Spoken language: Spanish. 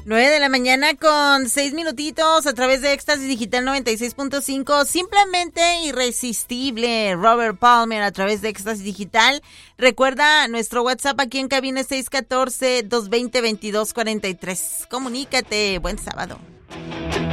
9 de la mañana con 6 minutitos a través de Éxtasis Digital 96.5. Simplemente irresistible. Robert Palmer a través de Éxtasis Digital. Recuerda nuestro WhatsApp aquí en cabina 614-220-2243. Comunícate. Buen sábado.